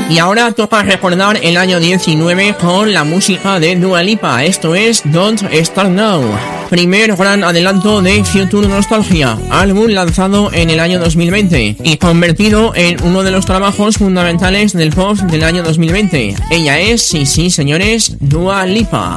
Y ahora toca recordar el año 19 con la música de Dua Lipa. Esto es Don't Start Now, primer gran adelanto de Future Nostalgia, álbum lanzado en el año 2020 y convertido en uno de los trabajos fundamentales del pop del año 2020. Ella es, sí señores, Dua Lipa.